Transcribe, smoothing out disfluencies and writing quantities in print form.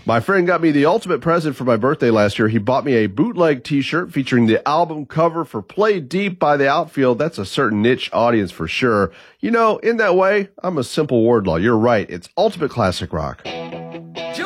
My friend got me the ultimate present for my birthday last year. He bought me a bootleg t-shirt featuring the album cover for Play Deep by The Outfield. That's a certain niche audience for sure. You know, in that way, I'm a simple Wardlaw. You're right. It's ultimate classic rock.